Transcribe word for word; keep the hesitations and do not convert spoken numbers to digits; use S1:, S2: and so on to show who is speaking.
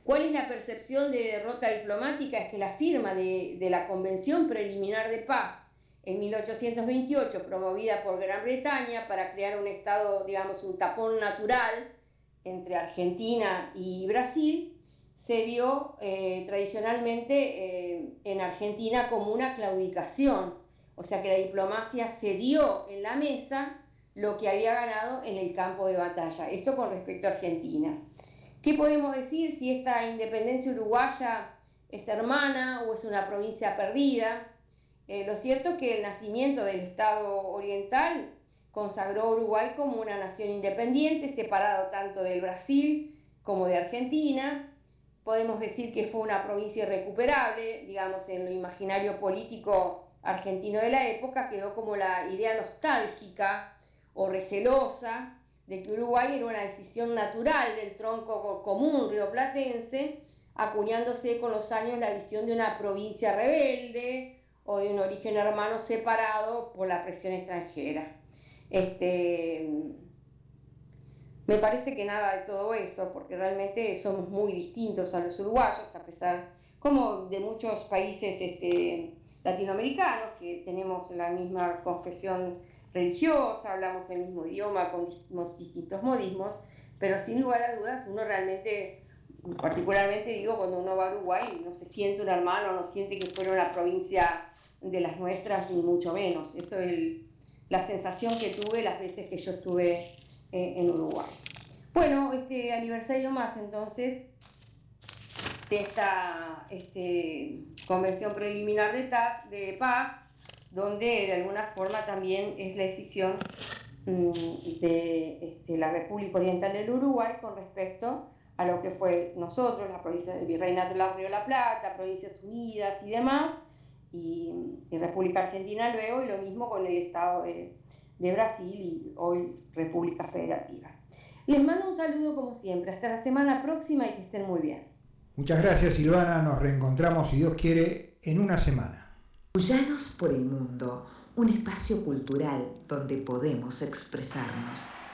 S1: ¿Cuál es la percepción de derrota diplomática? Es que la firma de, de la Convención Preliminar de Paz en mil ochocientos veintiocho, promovida por Gran Bretaña para crear un estado, digamos, un tapón natural entre Argentina y Brasil, se vio eh, tradicionalmente eh, en Argentina como una claudicación, o sea que la diplomacia cedió en la mesa lo que había ganado en el campo de batalla. Esto con respecto a Argentina. ¿Qué podemos decir si esta independencia uruguaya es hermana o es una provincia perdida? Eh, lo cierto es que el nacimiento del Estado oriental consagró a Uruguay como una nación independiente, separado tanto del Brasil como de Argentina. Podemos decir que fue una provincia irrecuperable, digamos, en lo imaginario político argentino de la época, quedó como la idea nostálgica o recelosa de que Uruguay era una decisión natural del tronco común rioplatense, acuñándose con los años la visión de una provincia rebelde o de un origen hermano separado por la presión extranjera. Este, me parece que nada de todo eso, porque realmente somos muy distintos a los uruguayos, a pesar, como de muchos países este, latinoamericanos, que tenemos la misma confesión religiosa, hablamos el mismo idioma con distintos modismos, pero sin lugar a dudas uno realmente, particularmente digo, cuando uno va a Uruguay no se siente un hermano, no siente que fuera una provincia de las nuestras, ni mucho menos. Esto es el, la sensación que tuve las veces que yo estuve eh, en Uruguay. Bueno, este aniversario más entonces de esta este, Convención Preliminar de, Taz, de Paz, donde de alguna forma también es la decisión mmm, de este, la República Oriental del Uruguay con respecto a lo que fue nosotros, la provincia del Virreinato del Río de la Plata, Provincias Unidas y demás, y, y República Argentina luego, y lo mismo con el Estado de, de Brasil y hoy República Federativa. Les mando un saludo como siempre, hasta la semana próxima y que estén muy bien.
S2: Muchas gracias, Silvana, nos reencontramos, si Dios quiere, en una semana.
S3: Cuyanos por el Mundo, un espacio cultural donde podemos expresarnos.